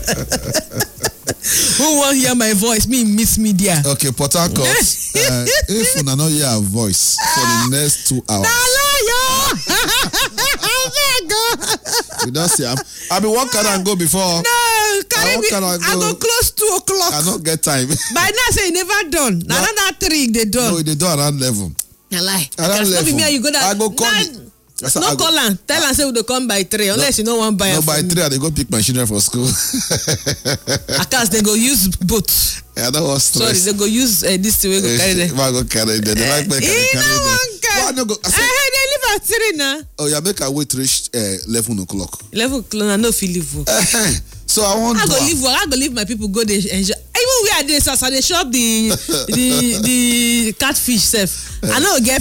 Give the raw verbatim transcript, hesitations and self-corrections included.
Who won't hear my voice? Me miss media. Okay, Port Harcourt. uh, if you not hear a voice for the next two hours. We don't see. I been walk out and go before. No, carry me. I, I go close two o'clock. I don't get time. By now say you never done. Now another three they done. No, they do around eleven. I lie. Around eleven. Me, you go that. I go call. Nah, no call am. Tell am say we dey come by three unless no, you no wan buy. No by three, I dey go pick my children for school. Accounts they go use boat. Yeah, that was stress. Sorry, they go use uh, this thing we go carry them. Why go carry them? They like me carry them. Why no go? I heard they leave at three now. Oh, yeah, make a wait reach uh, eleven o'clock. Eleven o'clock, I no feel leave work. So I want. I go leave work. I go leave my people go there enjoy. Even we are there, so they shop the the the catfish self. I know get.